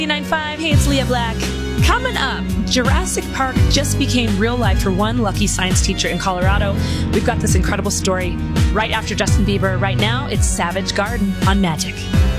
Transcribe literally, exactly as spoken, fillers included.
ninety-nine point five. Hey, it's Leah Black. Coming up, Jurassic Park just became real life for one lucky science teacher in Colorado. We've got this incredible story right after Justin Bieber. Right now, it's Savage Garden on Magic.